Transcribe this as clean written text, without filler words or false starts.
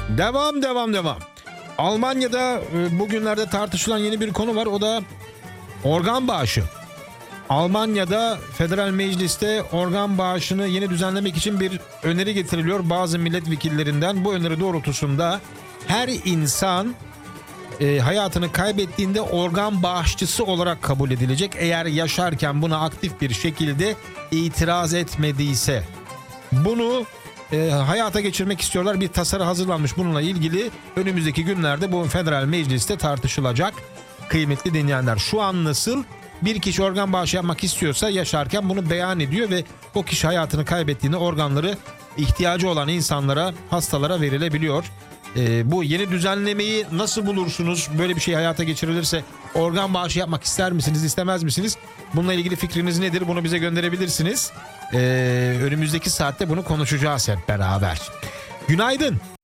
Devam. Almanya'da bugünlerde tartışılan yeni bir konu var. O da organ bağışı. Almanya'da Federal Meclis'te organ bağışını yeni düzenlemek için bir öneri getiriliyor bazı milletvekillerinden. Bu öneri doğrultusunda her insan hayatını kaybettiğinde organ bağışçısı olarak kabul edilecek. Eğer yaşarken buna aktif bir şekilde itiraz etmediyse. Bunu hayata geçirmek istiyorlar. Bir tasarı hazırlanmış bununla ilgili. Önümüzdeki günlerde bu Federal Meclis'te tartışılacak. Kıymetli dinleyenler, şu an nasıl bir kişi organ bağışı yapmak istiyorsa yaşarken bunu beyan ediyor ve o kişi hayatını kaybettiğinde organları ihtiyacı olan insanlara, hastalara verilebiliyor. Bu yeni düzenlemeyi nasıl bulursunuz? Böyle bir şey hayata geçirilirse organ bağışı yapmak ister misiniz, istemez misiniz? Bununla ilgili fikriniz nedir? Bunu bize gönderebilirsiniz. Önümüzdeki saatte bunu konuşacağız hep beraber. Günaydın.